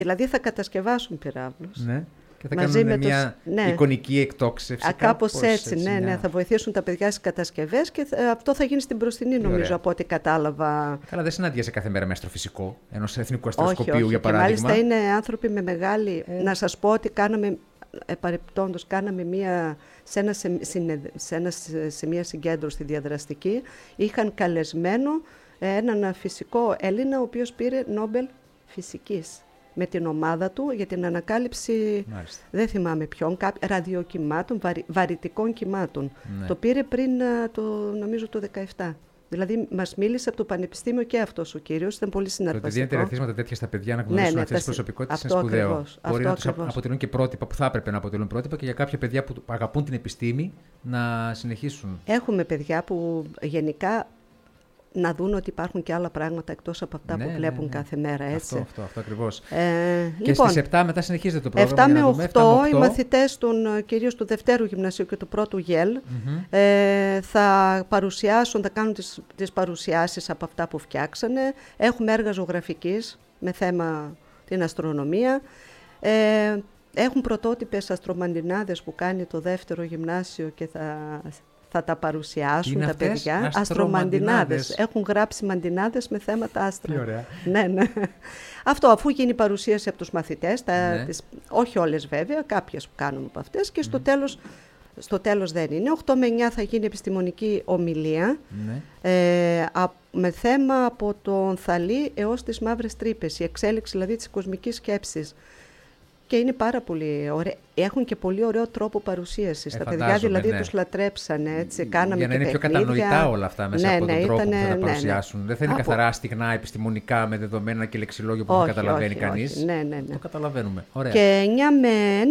Δηλαδή θα κατασκευάσουν πυράβλους. Ναι. Και θα κάνουν μια εικονική εκτόξευση. Κάπως έτσι, ναι. Θα βοηθήσουν τα παιδιά στις κατασκευές και αυτό θα γίνει στην μπροστινή, νομίζω, από ό,τι κατάλαβα. Καλά, δεν συναντιέσαι κάθε μέρα με αστροφυσικό ενός εθνικού αστροσκοπείου, για παράδειγμα. Και μάλιστα είναι άνθρωποι με μεγάλη. Να σας πω ότι παρεπτόντως κάναμε σε μια συγκέντρωση διαδραστική. Είχαν καλεσμένο έναν φυσικό Έλληνα, ο οποίος πήρε Νόμπελ φυσικής. Με την ομάδα του για την ανακάλυψη, δεν θυμάμαι ποιον, ραδιοκυμάτων, βαρυτικών κυμάτων. Ναι. Το πήρε πριν, νομίζω, το 2017. Δηλαδή, μας μίλησε από το Πανεπιστήμιο και αυτός ο κύριος, ήταν πολύ συναρπαστικό. Το ότι δίνεται ερεθίσματα τέτοια στα παιδιά να γνωρίσουν αυτές τις προσωπικότητες είναι σπουδαίο. Μπορεί να τους αποτελούν και πρότυπα που θα έπρεπε να αποτελούν πρότυπα και για κάποια παιδιά που αγαπούν την επιστήμη να συνεχίσουν. Έχουμε παιδιά που γενικά να δουν ότι υπάρχουν και άλλα πράγματα εκτός από αυτά που βλέπουν κάθε μέρα, έτσι. Αυτό ακριβώς. Και λοιπόν, στις 7 μετά συνεχίζεται το πρόγραμμα. 7 με 8 οι μαθητές κυρίως του Δευτέρου Γυμνασίου και του Πρώτου ΓΕΛ θα κάνουν τις παρουσιάσεις από αυτά που φτιάξανε. Έχουμε έργα ζωγραφικής με θέμα την αστρονομία. Έχουν πρωτότυπες αστρομαντινάδες που κάνει το Δεύτερο Γυμνάσιο και θα τα παρουσιάσουν τα παιδιά. Αστρομαντινάδες. Έχουν γράψει μαντινάδες με θέματα άστρα. Τι ωραία. Ναι. Αυτό, αφού γίνει η παρουσίαση από τους μαθητές, όχι όλες βέβαια, κάποιες που κάνουμε από αυτές, και στο τέλος δεν είναι. 8 με 9 θα γίνει επιστημονική ομιλία με θέμα από τον Θαλή έως τις μαύρες τρύπες, η εξέλιξη δηλαδή της κοσμικής σκέψης. Και είναι πάρα πολύ ωραία. Έχουν και πολύ ωραίο τρόπο παρουσίασης. Τα παιδιά δηλαδή τους λατρέψανε. Έτσι, κάναμε για να είναι πιο κατανοητά όλα αυτά μέσα από τον τρόπο που θα τα παρουσιάσουν. Δεν θα είναι καθαρά στιγνά επιστημονικά με δεδομένα και λεξιλόγιο που δεν καταλαβαίνει κανείς. Ναι. Το καταλαβαίνουμε. Ωραία. Και 9 με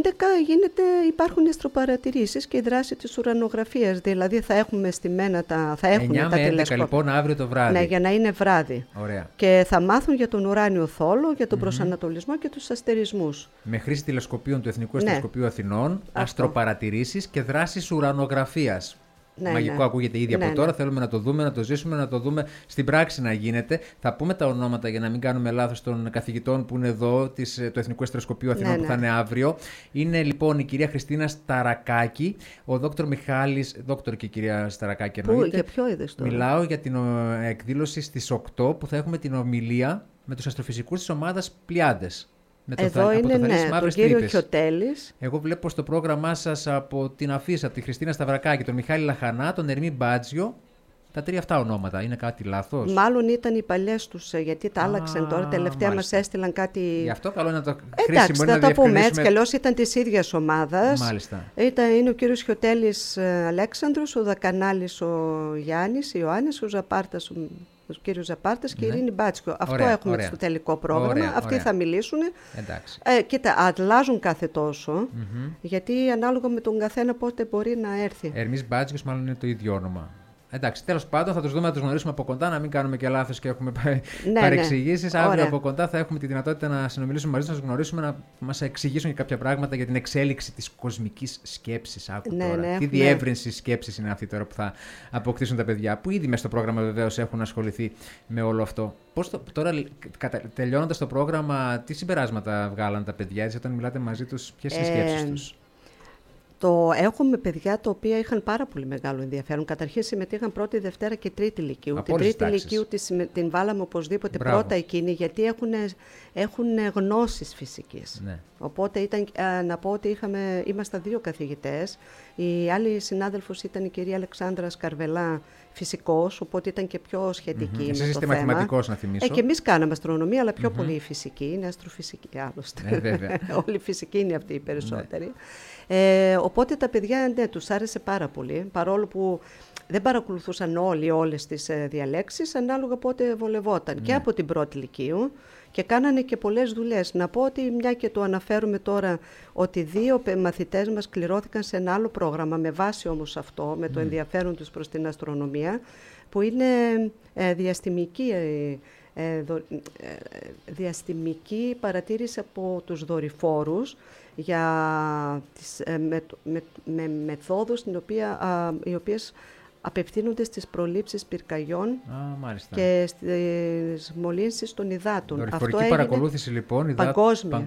11 υπάρχουν αστροπαρατηρήσεις και η δράση της ουρανογραφίας. Δηλαδή θα έχουμε στημένα τα τηλεσκόπια. 9 με 11 λοιπόν αύριο το βράδυ. Ναι, για να είναι βράδυ. Ωραία. Και θα μάθουν για τον ουράνιο θόλο, για τον προσανατολισμό και τους αστερισμούς. Με χρήση τηλεσκοπίων του Εθνικού Αστροσκοπείου Αθηνών, αστροπαρατηρήσεις και δράσεις ουρανογραφίας. Μαγικό ακούγεται ήδη από τώρα. Θέλουμε να το δούμε, να το ζήσουμε, να το δούμε στην πράξη να γίνεται. Θα πούμε τα ονόματα για να μην κάνουμε λάθος των καθηγητών που είναι εδώ, του Εθνικού Αστροσκοπείου Αθηνών, που θα είναι αύριο. Είναι λοιπόν η κυρία Χριστίνα Σταρακάκη, ο δόκτωρ Μιχάλης, δόκτωρ και η κυρία Σταρακάκη εννοείται. Για ποιο είδες τώρα? Μιλάω για την εκδήλωση στις 8 που θα έχουμε την ομιλία με τους αστροφυσικούς της ομάδας Πλιάντες. Εδώ είναι τον κύριο Χιωτέλης. Εγώ βλέπω στο πρόγραμμά σας από την αφίσα, από τη Χριστίνα Σταυρακάκη, τον Μιχάλη Λαχανά, τον Ερμή Μπάτζιο. Τα 3 αυτά ονόματα. Είναι κάτι λάθος? Μάλλον ήταν οι παλιές τους, γιατί τα άλλαξαν τώρα. Τελευταία μας έστειλαν κάτι. Γι' αυτό καλό είναι να το χρήσιμο. Εντάξει, θα το πούμε έτσι. Καλώς ήταν της ίδιας ομάδας. Μάλιστα. Είναι ο κύριος Χιωτέλης Αλέξανδρος, ο Δακανάλης ο Γιάννης, Ιωάννης, ο Ζαπάρτας ο κύριος Ζαπάρτας και η Ειρήνη Μπάτσκο. Αυτό έχουμε στο τελικό πρόγραμμα. Αυτοί θα μιλήσουν. Κοίτα, αλλάζουν κάθε τόσο, γιατί ανάλογα με τον καθένα πότε μπορεί να έρθει. Ερμής Μπάτσκος μάλλον είναι το ίδιο όνομα. Εντάξει, τέλος πάντων θα τους δούμε, να τους γνωρίσουμε από κοντά, να μην κάνουμε και λάθος και έχουμε παρεξηγήσεις. Αύριο από κοντά θα έχουμε τη δυνατότητα να συνομιλήσουμε μαζί τους, να τους γνωρίσουμε, να μας εξηγήσουν και κάποια πράγματα για την εξέλιξη της κοσμικής σκέψης. Άκου τώρα. Τι διεύρυνση σκέψης είναι αυτή τώρα που θα αποκτήσουν τα παιδιά, που ήδη μέσα στο πρόγραμμα βεβαίως έχουν ασχοληθεί με όλο αυτό. Τώρα, τελειώνοντας το πρόγραμμα, τι συμπεράσματα βγάλαν τα παιδιά, έτσι, όταν μιλάτε μαζί τους, ποιες είναι οι σκέψεις τους? Έχουμε παιδιά τα οποία είχαν πάρα πολύ μεγάλο ενδιαφέρον. Καταρχήν συμμετείχαν πρώτη, Δευτέρα και Τρίτη Λυκείου. Την Τρίτη Λυκείου την βάλαμε οπωσδήποτε πρώτα εκείνη, γιατί έχουν γνώσεις φυσικής. Ναι. Οπότε να πω ότι ήμασταν 2 καθηγητές. Η άλλη συνάδελφος ήταν η κυρία Αλεξάνδρα Σκαρβελά, φυσικός, οπότε ήταν και πιο σχετική με το θέμα. Είστε μαθηματικός, να θυμίσω. Και εμείς κάναμε αστρονομία, αλλά πιο πολύ η φυσική. Είναι αστροφυσική άλλωστε. Όλη η φυσική είναι αυτή η περισσότερη. Οπότε τα παιδιά τους άρεσε πάρα πολύ, παρόλο που δεν παρακολουθούσαν όλες τις διαλέξεις, ανάλογα πότε βολευόταν. Και από την πρώτη Λυκείου και κάνανε και πολλές δουλειές. Να πω ότι, μια και το αναφέρουμε τώρα, ότι 2 μαθητές μας κληρώθηκαν σε ένα άλλο πρόγραμμα, με βάση όμως αυτό, με το ενδιαφέρον τους προς την αστρονομία, που είναι διαστημική παρατήρηση από τους δορυφόρους για με μεθόδους οι οποίες απευθύνονται στις προλήψεις πυρκαγιών και στις μολύνσεις των υδάτων. Δορυφορική παρακολούθηση λοιπόν παγκόσμια.